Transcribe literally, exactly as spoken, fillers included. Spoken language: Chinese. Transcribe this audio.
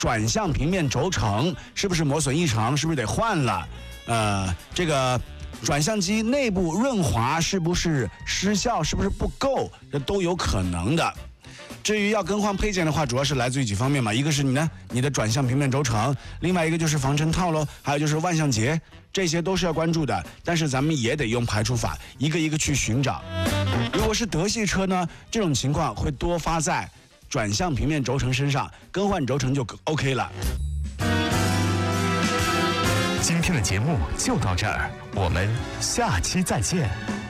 转向平面轴承是不是磨损异常，是不是得换了？呃，这个转向机内部润滑是不是失效，是不是不够，这都有可能的。至于要更换配件的话，主要是来自于几方面嘛，一个是你呢，你的转向平面轴承，另外一个就是防尘套喽，还有就是万向节，这些都是要关注的。但是咱们也得用排除法，一个一个去寻找。如果是德系车呢，这种情况会多发在转向平面轴承身上，更换轴承就 OK 了。 今天的节目就到这儿，我们下期再见。